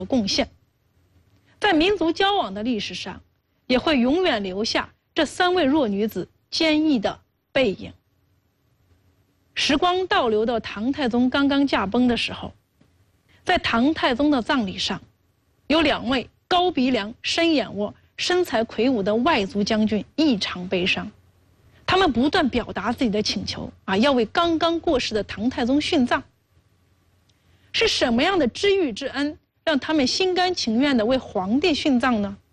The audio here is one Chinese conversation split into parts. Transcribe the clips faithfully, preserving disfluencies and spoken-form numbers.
贡献。在民族交往的历史上，也会永远留下这三位弱女子坚毅的背影。时光倒流到唐太宗刚刚驾崩的时候，在唐太宗的葬礼上，有两位高鼻梁、深眼窝、身材魁梧的外族将军异常悲伤，他们不断表达自己的请求啊，要为刚刚过世的唐太宗殉葬。是什么样的知遇之恩，让他们心甘情愿地为皇帝殉葬呢？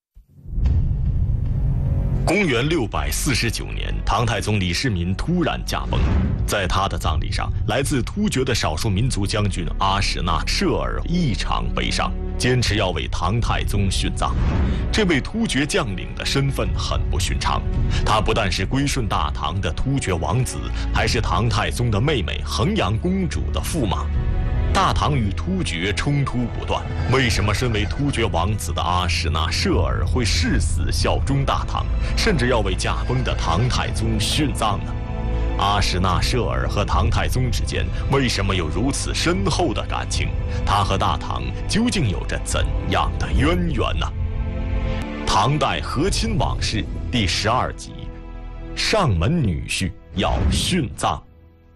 公元六百四十九年，唐太宗李世民突然驾崩，在他的葬礼上，来自突厥的少数民族将军阿史那摄尔异常悲伤，坚持要为唐太宗殉葬。这位突厥将领的身份很不寻常，他不但是归顺大唐的突厥王子，还是唐太宗的妹妹衡阳公主的驸马。大唐与突厥冲突不断，为什么身为突厥王子的阿史那摄尔会誓死效忠大唐，甚至要为驾崩的唐太宗殉葬呢？阿史那摄尔和唐太宗之间为什么有如此深厚的感情？他和大唐究竟有着怎样的渊源呢？唐代和亲往事第十二集，上门女婿要殉葬。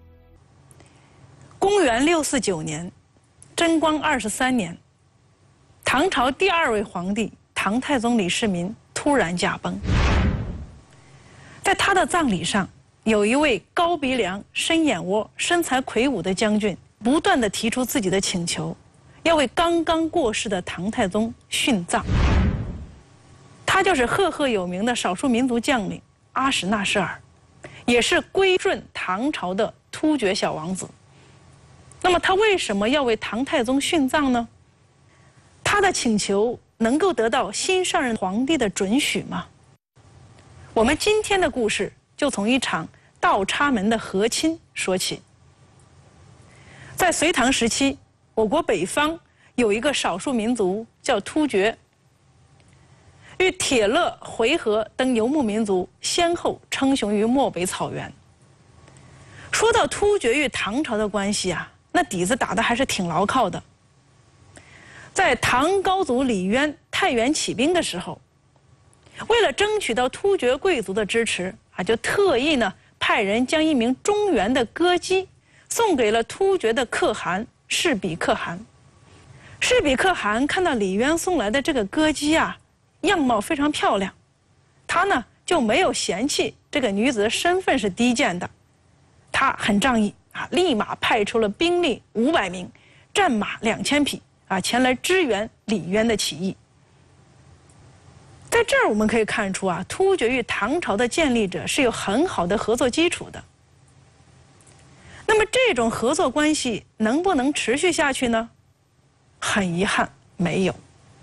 公元六四九年，贞观二十三年，唐朝第二位皇帝唐太宗李世民突然驾崩。在他的葬礼上，有一位高鼻梁、深眼窝、身材魁梧的将军，不断地提出自己的请求，要为刚刚过世的唐太宗殉葬。他就是赫赫有名的少数民族将领阿史那摄尔，也是归顺唐朝的突厥小王子。那么他为什么要为唐太宗殉葬呢？他的请求能够得到新上任皇帝的准许吗？我们今天的故事就从一场倒插门的和亲说起。在隋唐时期，我国北方有一个少数民族叫突厥，与铁勒、回纥等游牧民族先后称雄于漠北草原。说到突厥与唐朝的关系啊，那底子打得还是挺牢靠的。在唐高祖李渊太原起兵的时候，为了争取到突厥贵族的支持啊，就特意呢派人将一名中原的歌姬送给了突厥的可汗士比可汗。士比可汗看到李渊送来的这个歌姬啊，样貌非常漂亮，他呢就没有嫌弃这个女子的身份是低贱的，他很仗义啊，立马派出了兵力五百名，战马两千匹啊，前来支援李渊的起义。在这儿我们可以看出啊，突厥与唐朝的建立者是有很好的合作基础的。那么这种合作关系能不能持续下去呢？很遗憾，没有。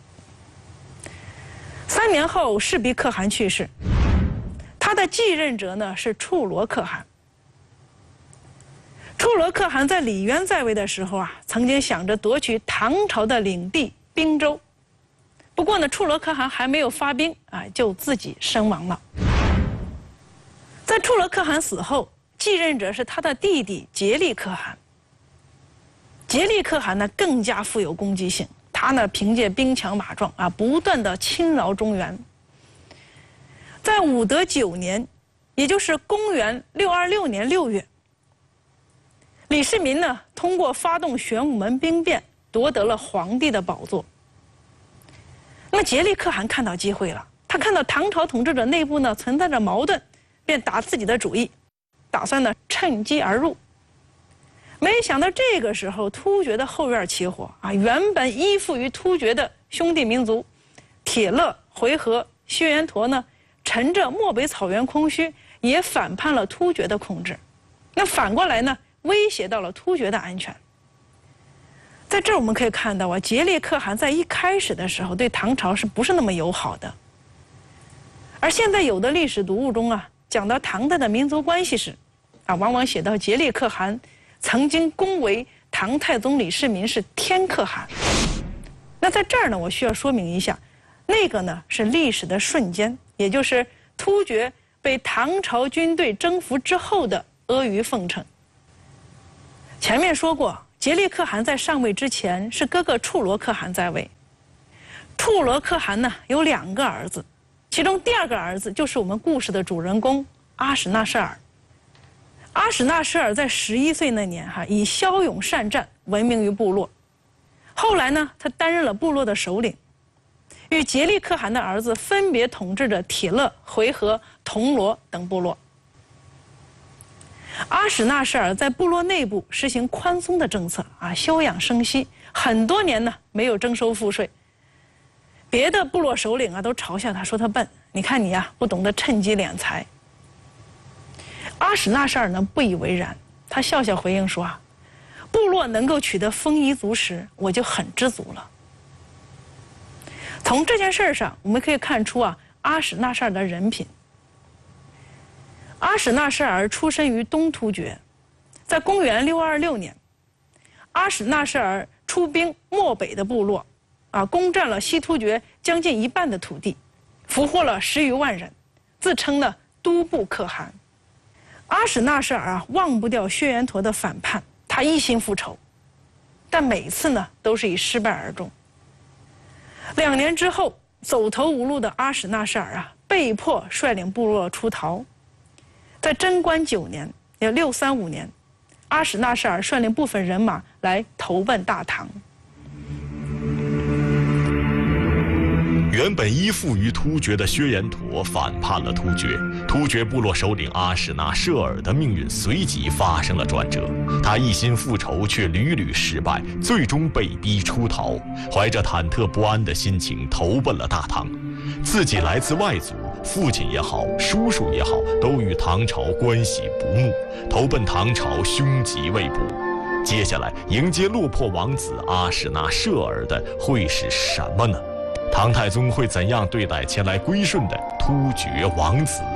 三年后，士比可汗去世，他的继任者呢是处罗可汗。处罗可汗在李渊在位的时候啊，曾经想着夺取唐朝的领地滨州，不过呢，处罗可汗还没有发兵啊，就自己身亡了。在处罗可汗死后，继任者是他的弟弟颉利可汗。颉利可汗呢更加富有攻击性，他呢凭借兵强马壮啊，不断的侵扰中原。在武德九年，也就是公元六二六年六月，李世民呢通过发动玄武门兵变，夺得了皇帝的宝座。那么颉利可汗看到机会了，他看到唐朝统治者内部呢存在着矛盾，便打自己的主意，打算呢趁机而入。没想到这个时候，突厥的后院起火啊！原本依附于突厥的兄弟民族铁勒、回纥、薛延陀呢，趁着漠北草原空虚，也反叛了突厥的控制。那反过来呢，威胁到了突厥的安全。在这儿我们可以看到啊，颉利可汗在一开始的时候对唐朝是不是那么友好的？而现在有的历史读物中啊，讲到唐代的民族关系时，啊，往往写到颉利可汗曾经恭维唐太宗李世民是天可汗。那在这儿呢，我需要说明一下，那个呢是历史的瞬间，也就是突厥被唐朝军队征服之后的阿谀奉承。前面说过， 颉利可汗在上位之前，是哥哥处罗可汗在位。处罗可汗呢有两个儿子，其中第二个儿子就是我们故事的主人公阿史那设尔。阿史那设尔在十一岁那年哈，以骁勇善战闻名于部落。后来呢，他担任了部落的首领，与颉利可汗的儿子分别统治着铁勒、回纥、铜罗等部落。阿史那设尔在部落内部实行宽松的政策啊，休养生息，很多年呢没有征收赋税。别的部落首领啊都嘲笑他，说他笨，你看你呀、啊、不懂得趁机敛财。阿史那设尔呢不以为然，他笑笑回应说啊，部落能够取得丰衣足食，我就很知足了。从这件事上，我们可以看出啊，阿史那设尔的人品。阿史那设尔出身于东突厥，在公元六二六年，阿史那设尔出兵漠北的部落，啊，攻占了西突厥将近一半的土地，俘获了十余万人，自称呢都部可汗。阿史那设尔啊，忘不掉薛延陀的反叛，他一心复仇，但每次呢都是以失败而终。两年之后，走投无路的阿史那设尔啊，被迫率领部落出逃。在贞观九年，也六三五年，阿史那设尔率领部分人马来投奔大唐。 原本依附于突厥的薛延陀反叛了突厥，突厥部落首领阿史那设尔的命运随即发生了转折。他一心复仇，却屡屡失败，最终被逼出逃，怀着忐忑不安的心情投奔了大唐。自己来自外族，父亲也好，叔叔也好，都与唐朝关系不睦，投奔唐朝凶吉未卜。接下来迎接落魄王子阿史那设尔的会是什么呢？唐太宗会怎样对待前来归顺的突厥王子？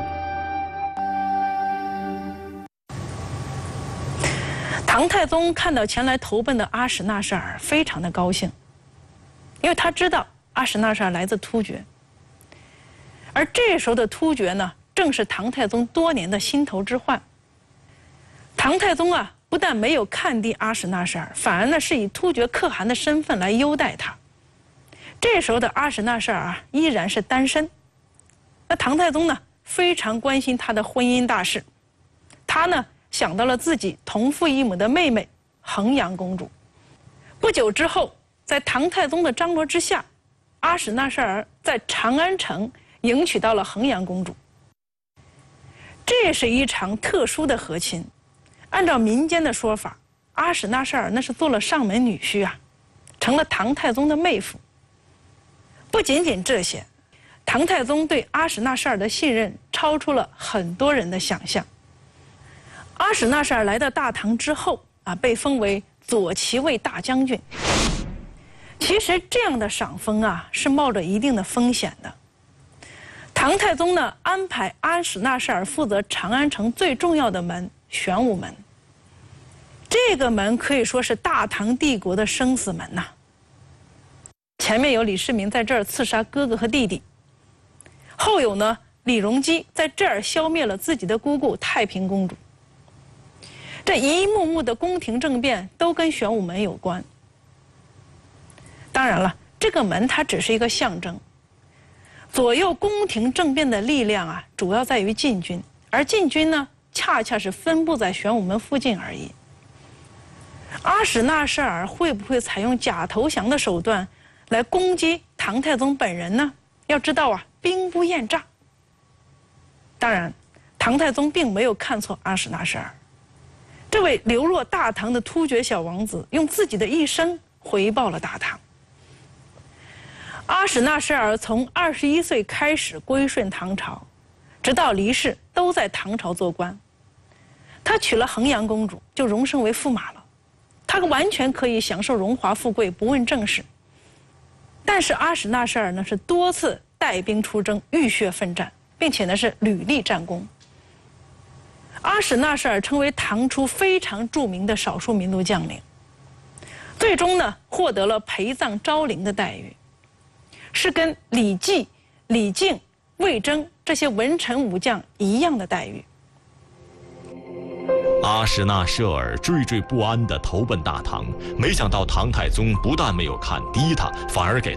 唐太宗看到前来投奔的阿史那设尔，非常的高兴，因为他知道阿史那设尔来自突厥，而这时候的突厥呢，正是唐太宗多年的心头之患。唐太宗啊，不但没有看低阿史那设尔，反而呢是以突厥可汗的身份来优待他。这时候的阿史那设尔啊，依然是单身。那唐太宗呢，非常关心他的婚姻大事。他呢，想到了自己同父异母的妹妹衡阳公主。不久之后，在唐太宗的张罗之下，阿史那设尔在长安城迎娶到了衡阳公主。这是一场特殊的和亲。按照民间的说法，阿史那设尔那是做了上门女婿啊，成了唐太宗的妹夫。不仅仅这些，唐太宗对阿史那设尔的信任超出了很多人的想象。阿史那设尔来到大唐之后啊，被封为左骑卫大将军。其实这样的赏封啊，是冒着一定的风险的。唐太宗呢，安排阿史那设尔负责长安城最重要的门玄武门。这个门可以说是大唐帝国的生死门呐、啊。前面有李世民在这儿刺杀哥哥和弟弟，后有呢李隆基在这儿消灭了自己的姑姑太平公主。这一幕幕的宫廷政变都跟玄武门有关。当然了，这个门它只是一个象征，左右宫廷政变的力量啊，主要在于禁军，而禁军呢，恰恰是分布在玄武门附近而已。阿史那设尔会不会采用假投降的手段来攻击唐太宗本人呢？要知道啊，兵不厌诈。当然，唐太宗并没有看错阿史那设尔。这位流落大唐的突厥小王子，用自己的一生回报了大唐。阿史那设尔从二十一岁开始归顺唐朝，直到离世都在唐朝做官。他娶了衡阳公主，就荣升为驸马了。他完全可以享受荣华富贵，不问政事。但是阿史那设尔呢，是多次带兵出征，浴血奋战，并且呢是屡立战功。阿史那设尔成为唐初非常著名的少数民族将领，最终呢获得了陪葬昭陵的待遇，是跟李绩、李靖、魏征这些文臣武将一样的待遇。 阿史那舍尔惴惴不安地投奔大唐，没想到唐太宗不但没有看低他，反而给他